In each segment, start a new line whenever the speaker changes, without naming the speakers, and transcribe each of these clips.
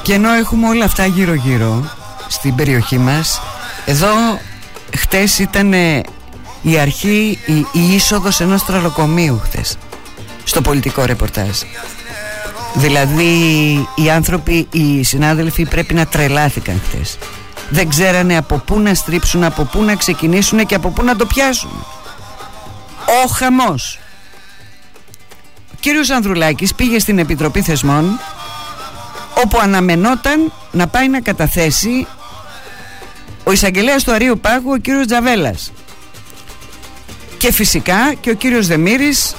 Και ενώ έχουμε όλα αυτά γύρω γύρω στην περιοχή μας, εδώ χτες ήταν η αρχή, η είσοδος ενός τρελοκομείου χτες, στο πολιτικό ρεπορτάζ. Δηλαδή οι άνθρωποι, οι συνάδελφοι πρέπει να τρελάθηκαν χτες. Δεν ξέρανε από πού να στρίψουν, από πού να ξεκινήσουν και από πού να το πιάσουν. Ο χαμός. Ο κύριος Ανδρουλάκης πήγε στην Επιτροπή Θεσμών, όπου αναμενόταν να πάει να καταθέσει ο εισαγγελέας του Αρείου Πάγου, ο κύριος Τζαβέλας, και φυσικά και ο κύριος Δεμήρης,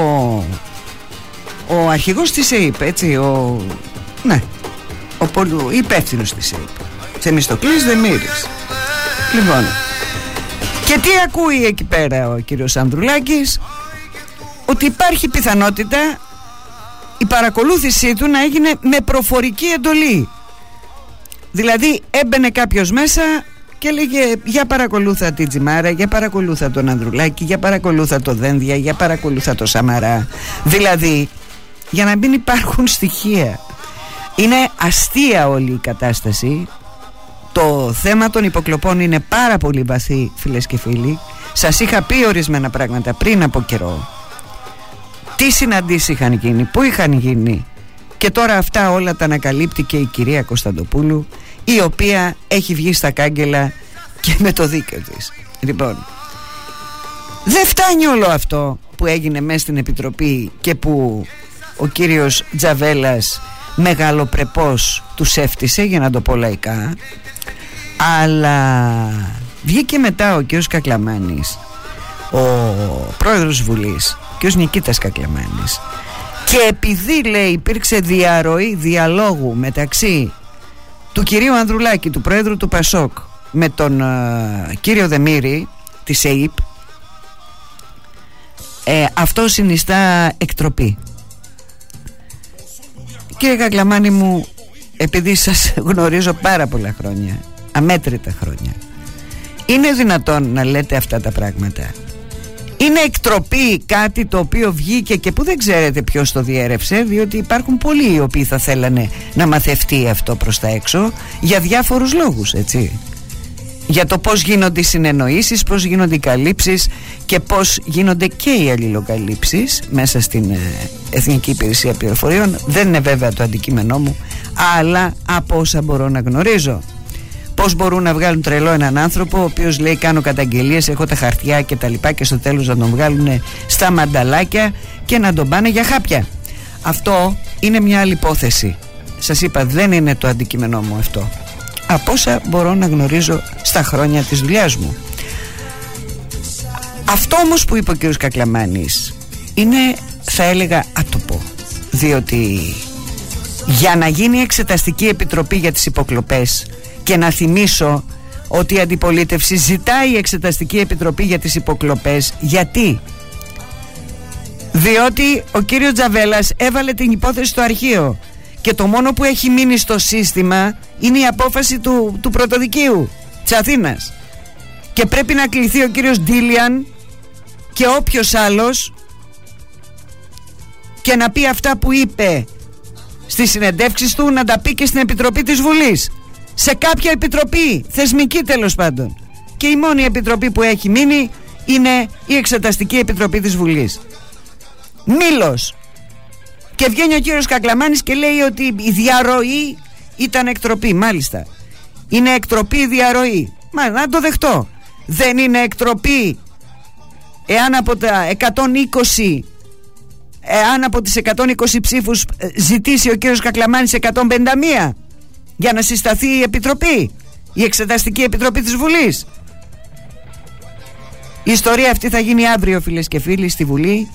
ο αρχηγός της ΕΥΠ, έτσι, ο υπεύθυνος της ΕΥΠ, Θεμιστοκλής Δεμήρης. Λοιπόν, και τι ακούει εκεί πέρα ο κύριος Ανδρουλάκης? Ότι υπάρχει πιθανότητα η παρακολούθησή του να έγινε με προφορική εντολή. Δηλαδή έμπαινε κάποιος μέσα και έλεγε για παρακολούθα την Τζιμάρα, για παρακολούθα τον Ανδρουλάκη, για παρακολούθα το Δένδια, για παρακολούθα το Σαμαρά. Δηλαδή για να μην υπάρχουν στοιχεία. Είναι αστεία όλη η κατάσταση. Το θέμα των υποκλοπών είναι πάρα πολύ βαθύ, φίλες και φίλοι. Σας είχα πει ορισμένα πράγματα πριν από καιρό. Τι συναντήσεις είχαν γίνει, πού είχαν γίνει. Και τώρα αυτά όλα τα ανακαλύπτει και η κυρία Κωνσταντοπούλου, η οποία έχει βγει στα κάγκελα και με το δίκαιο της. Λοιπόν, δεν φτάνει όλο αυτό που έγινε μέσα στην Επιτροπή και που ο κύριος Τζαβέλας μεγαλοπρεπώς τους έφτισε, για να το πω λαϊκά, αλλά βγήκε μετά ο κύριος Κακλαμάνης, ο πρόεδρος Βουλής, ο κύριος Νικήτας Κακλαμάνης, και επειδή, λέει, υπήρξε διαρροή διαλόγου μεταξύ του κυρίου Ανδρουλάκη, του πρόεδρου του Πασόκ, με τον κύριο Δεμήρη της ΕΥΠ, αυτό συνιστά εκτροπή. Κύριε Κακλαμάνη μου, επειδή σας γνωρίζω πάρα πολλά χρόνια, αμέτρητα χρόνια, είναι δυνατόν να λέτε αυτά τα πράγματα? Είναι εκτροπή κάτι το οποίο βγήκε και που δεν ξέρετε ποιος το διέρευσε, διότι υπάρχουν πολλοί οι οποίοι θα θέλανε να μαθευτεί αυτό προς τα έξω για διάφορους λόγους, έτσι. Για το πώς γίνονται οι συνεννοήσεις, πώς γίνονται οι καλύψεις και πώς γίνονται και οι αλληλοκαλύψεις μέσα στην Εθνική Υπηρεσία Πληροφοριών. Δεν είναι βέβαια το αντικείμενό μου, αλλά από όσα μπορώ να γνωρίζω. Πώς μπορούν να βγάλουν τρελό έναν άνθρωπο ο οποίος λέει κάνω καταγγελίες, έχω τα χαρτιά και τα λοιπά, και στο τέλος να τον βγάλουν στα μανταλάκια και να τον πάνε για χάπια. Αυτό είναι μια άλλη υπόθεση. Σας είπα, δεν είναι το αντικείμενό μου αυτό, από όσα μπορώ να γνωρίζω στα χρόνια της δουλειάς μου. Αυτό όμως που είπε ο κ. Κακλαμάνης είναι, θα έλεγα, άτοπο, διότι για να γίνει εξεταστική επιτροπή για τις υποκλοπές, και να θυμίσω ότι η αντιπολίτευση ζητάει η εξεταστική επιτροπή για τις υποκλοπές. Γιατί? Διότι ο κύριος Τζαβέλας έβαλε την υπόθεση στο αρχείο και το μόνο που έχει μείνει στο σύστημα είναι η απόφαση του πρωτοδικείου της Αθήνας, και πρέπει να κληθεί ο κύριος Ντίλιαν και όποιος άλλος και να πει αυτά που είπε στις συνεντεύξεις του, να τα πει και στην Επιτροπή της Βουλής, σε κάποια επιτροπή θεσμική τέλος πάντων. Και η μόνη επιτροπή που έχει μείνει είναι η Εξεταστική Επιτροπή της Βουλής. Μήλος. Και βγαίνει ο κύριος Κακλαμάνης και λέει ότι η διαρροή ήταν εκτροπή. Μάλιστα, είναι εκτροπή η διαρροή. Μα να το δεχτώ. Δεν είναι εκτροπή εάν από τα 120, εάν από τις 120 ψήφους ζητήσει ο κύριος Κακλαμάνης 151 για να συσταθεί η επιτροπή, η Εξεταστική Επιτροπή της Βουλής. Η ιστορία αυτή θα γίνει αύριο, φίλες και φίλοι, στη Βουλή.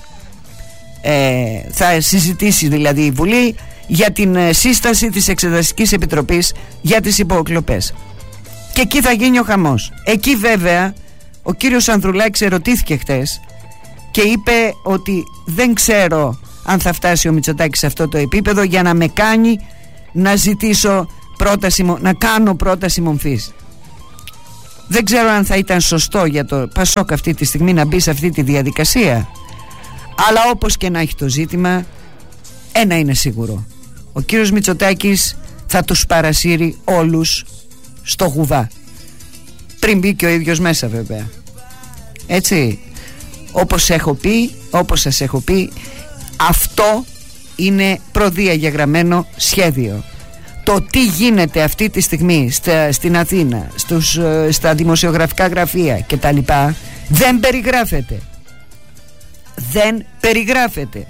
Θα συζητήσει δηλαδή η Βουλή για την σύσταση της Εξεταστικής Επιτροπής για τις υποκλοπές. Και εκεί θα γίνει ο χαμός. Εκεί βέβαια ο κύριος Ανδρουλάκης ερωτήθηκε χτες και είπε ότι δεν ξέρω αν θα φτάσει ο Μητσοτάκης σε αυτό το επίπεδο για να με κάνει να ζητήσω πρόταση, να κάνω πρόταση μομφής. Δεν ξέρω αν θα ήταν σωστό για το Πασόκ αυτή τη στιγμή να μπει σε αυτή τη διαδικασία, αλλά όπως και να έχει το ζήτημα, ένα είναι σίγουρο: ο κύριος Μητσοτάκης θα τους παρασύρει όλους στο γουβά, πριν μπει και ο ίδιος μέσα βέβαια. Έτσι, όπως σας έχω πει, αυτό είναι προδιαγεγραμμένο σχέδιο. Το τι γίνεται αυτή τη στιγμή στην Αθήνα, στα δημοσιογραφικά γραφεία κτλ. Δεν περιγράφεται.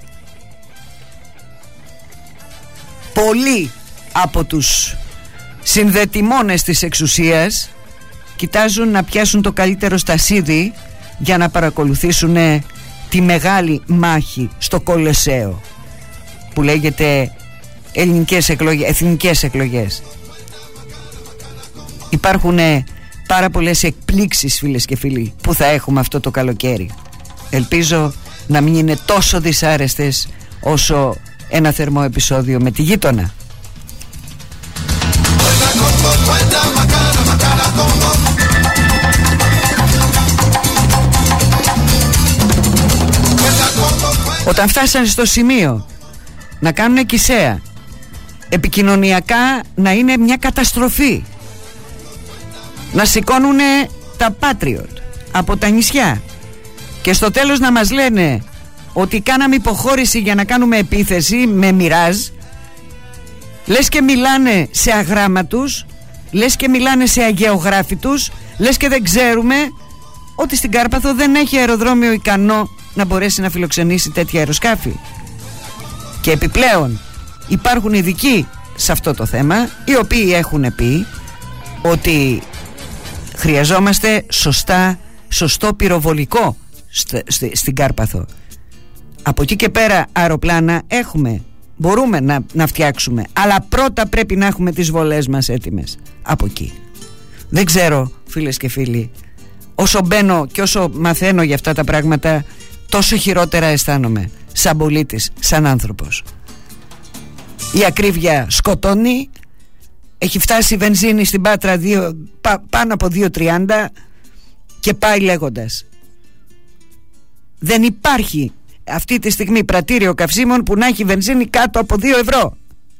Πολλοί από τους συνδετημόνες της εξουσίας κοιτάζουν να πιάσουν το καλύτερο στασίδι για να παρακολουθήσουν τη μεγάλη μάχη στο Κολοσσέο που λέγεται εθνικές εκλογές. Υπάρχουν πάρα πολλές εκπλήξεις, φίλες και φίλοι, που θα έχουμε αυτό το καλοκαίρι. Ελπίζω να μην είναι τόσο δυσάρεστες όσο ένα θερμό επεισόδιο με τη γείτονα. Όταν φτάσανε στο σημείο να κάνουν κησαία, επικοινωνιακά να είναι μια καταστροφή, να σηκώνουν τα Patriot από τα νησιά και στο τέλος να μας λένε ότι κάναμε υποχώρηση για να κάνουμε επίθεση με μοιράζ, λες και μιλάνε σε αγράμματους, λες και μιλάνε σε αγεωγράφητους, λες και δεν ξέρουμε ότι στην Κάρπαθο δεν έχει αεροδρόμιο ικανό να μπορέσει να φιλοξενήσει τέτοια αεροσκάφη. Και επιπλέον υπάρχουν ειδικοί σε αυτό το θέμα, οι οποίοι έχουν πει ότι χρειαζόμαστε σωστό πυροβολικό στην Κάρπαθο. Από εκεί και πέρα αεροπλάνα μπορούμε να φτιάξουμε, αλλά πρώτα πρέπει να έχουμε τις βολές μας έτοιμες από εκεί. Δεν ξέρω, φίλες και φίλοι, όσο μπαίνω και όσο μαθαίνω για αυτά τα πράγματα, τόσο χειρότερα αισθάνομαι σαν πολίτης, σαν άνθρωπος. Η ακρίβεια σκοτώνει. Έχει φτάσει η βενζίνη στην Πάτρα πάνω από 2,30 και πάει λέγοντας. Δεν υπάρχει αυτή τη στιγμή πρατήριο καυσίμων που να έχει βενζίνη κάτω από 2 ευρώ.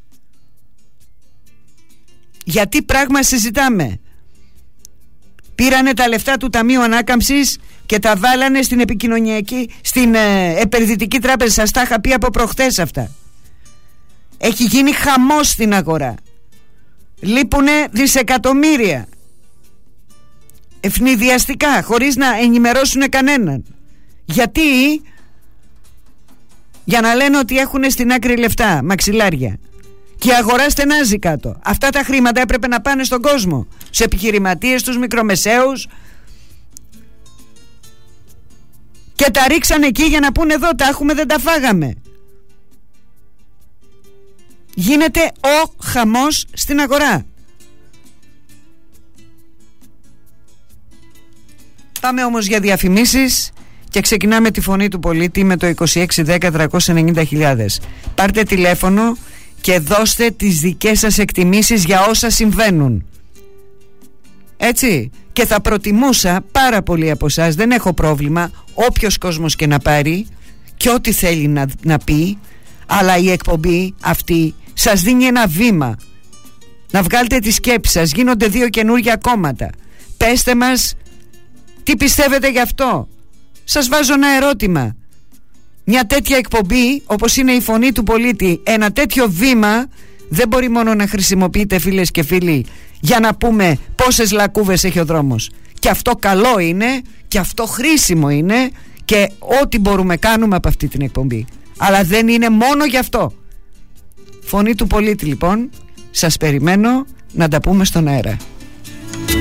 Γιατί πράγμα συζητάμε? Πήρανε τα λεφτά του Ταμείου Ανάκαμψης και τα βάλανε στην επενδυτική τράπεζα. Σας τα είχα πει από προχτές αυτά. Έχει γίνει χαμός στην αγορά. Λείπουνε δισεκατομμύρια ευνηδιαστικά, χωρίς να ενημερώσουν κανέναν. Γιατί? Για να λένε ότι έχουν στην άκρη λεφτά, μαξιλάρια. Και η αγορά στενάζει κάτω. Αυτά τα χρήματα έπρεπε να πάνε στον κόσμο, στους επιχειρηματίες, τους μικρομεσαίους, και τα ρίξαν εκεί για να πούνε εδώ τα έχουμε, δεν τα φάγαμε. Γίνεται ο χαμός στην αγορά. Πάμε όμως για διαφημίσεις και ξεκινάμε τη φωνή του πολίτη με το 2610-390.000. Πάρτε τηλέφωνο και δώστε τις δικές σας εκτιμήσεις για όσα συμβαίνουν. Έτσι. Και θα προτιμούσα πάρα πολύ από εσάς, δεν έχω πρόβλημα, όποιος κόσμος και να πάρει και ό,τι θέλει να πει, αλλά η εκπομπή αυτή σας δίνει ένα βήμα να βγάλετε τη σκέψη σας. Γίνονται 2 καινούργια κόμματα. Πέστε μας τι πιστεύετε γι' αυτό. Σας βάζω ένα ερώτημα. Μια τέτοια εκπομπή όπως είναι η φωνή του πολίτη, ένα τέτοιο βήμα δεν μπορεί μόνο να χρησιμοποιείτε, φίλες και φίλοι, για να πούμε πόσες λακκούβες έχει ο δρόμος. Και αυτό καλό είναι και αυτό χρήσιμο είναι και ό,τι μπορούμε κάνουμε από αυτή την εκπομπή. Αλλά δεν είναι μόνο γι' αυτό. Φωνή του πολίτη λοιπόν, σας περιμένω να τα πούμε στον αέρα.